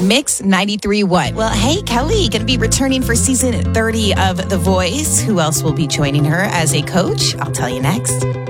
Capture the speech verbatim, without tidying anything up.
Mix ninety-three point one. Well, hey, Kelly, going to be returning for season thirty of The Voice. Who else will be joining her as a coach? I'll tell you next.